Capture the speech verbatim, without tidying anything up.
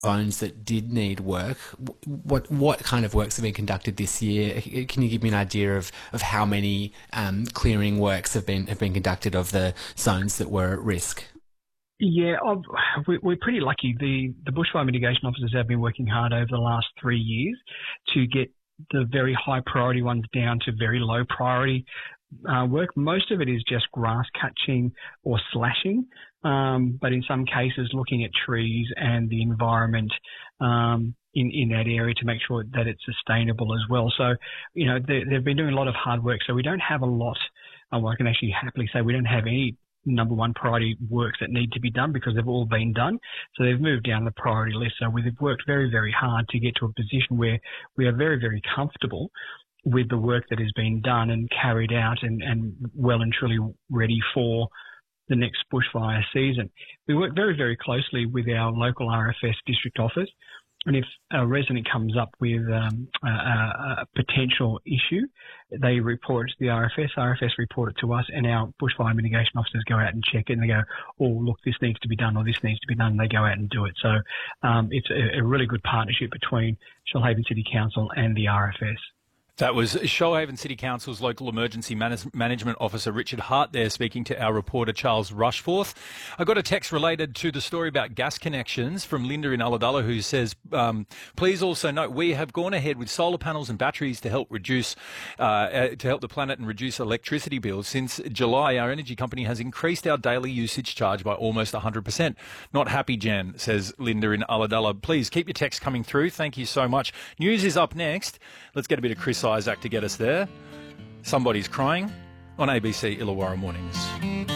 zones that did need work. What what kind of works have been conducted this year? Can you give me an idea of, of how many um, clearing works have been have been conducted of the zones that were at risk? Yeah, I've, we, we're pretty lucky. The, the bushfire mitigation officers have been working hard over the last three years to get the very high priority ones down to very low priority uh, work. Most of it is just grass cutching or slashing, um, but in some cases looking at trees and the environment um, in, in that area to make sure that it's sustainable as well. So, you know, they, they've been doing a lot of hard work. So we don't have a lot, um, I can actually happily say we don't have any number one priority works that need to be done because they've all been done. So they've moved down the priority list. So we've worked very, very hard to get to a position where we are very, very comfortable with the work that has been done and carried out and, and well and truly ready for the next bushfire season. We work very, very closely with our local R F S district office. And if a resident comes up with um, a, a potential issue, they report it to the R F S, R F S report it to us, and our bushfire mitigation officers go out and check it, and they go, oh, look, this needs to be done or this needs to be done, and they go out and do it. So um, it's a, a really good partnership between Shoalhaven City Council and the R F S. That was Shoalhaven City Council's Local Emergency Manage- Management Officer Richard Hart there speaking to our reporter Charles Rushforth. I got a text related to the story about gas connections from Linda in Ulladulla who says, um, please also note we have gone ahead with solar panels and batteries to help reduce, uh, uh, to help the planet and reduce electricity bills. Since July, our energy company has increased our daily usage charge by almost one hundred percent. Not happy, Jan, says Linda in Ulladulla. Please keep your texts coming through. Thank you so much. News is up next. Let's get a bit of Chris Isaac to get us there. Somebody's Crying on A B C Illawarra Mornings.